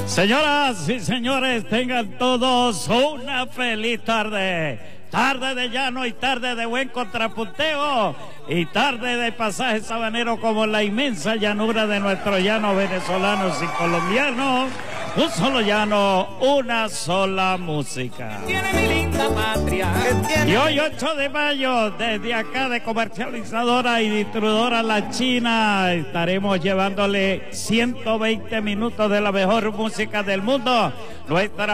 Señoras y señores, tengan todos una feliz tarde. Tarde de llano y tarde de buen contrapunteo y tarde de pasaje sabanero como la inmensa llanura de nuestros llanos venezolanos y colombianos. Un solo llano, una sola música. Tiene mi linda patria. Y hoy 8 de mayo, desde acá de comercializadora y distribuidora La China, estaremos llevándole 120 minutos de la mejor música del mundo. Nuestra